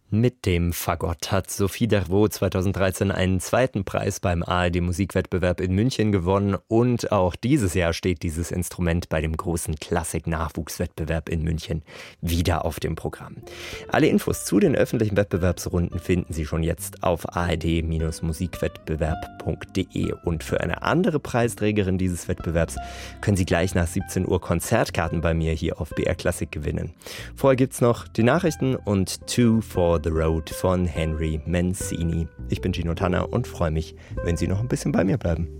Mit dem Fagott hat Sophie Dervaux 2013 einen zweiten Preis beim ARD-Musikwettbewerb in München gewonnen und auch dieses Jahr steht dieses Instrument bei dem großen Klassik-Nachwuchswettbewerb in München wieder auf dem Programm. Alle Infos zu den öffentlichen Wettbewerbsrunden finden Sie schon jetzt auf ard-musikwettbewerb.de und für eine andere Preisträgerin dieses Wettbewerbs können Sie gleich nach 17 Uhr Konzertkarten bei mir hier auf BR Klassik gewinnen. Vorher gibt's noch die Nachrichten und Two for the Road von Henry Mancini. Ich bin Gino Tanner und freue mich, wenn Sie noch ein bisschen bei mir bleiben.